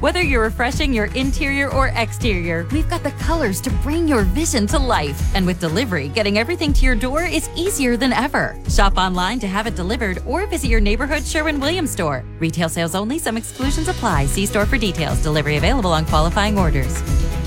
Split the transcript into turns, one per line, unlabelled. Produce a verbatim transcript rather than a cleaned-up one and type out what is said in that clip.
Whether you're refreshing your interior or exterior, we've got the colors to bring your vision to life. And with delivery, getting everything to your door is easier than ever. Shop online to have it delivered or visit your neighborhood Sherwin-Williams store. Retail sales only. Some exclusions apply. See store for details. Delivery available on qualifying orders.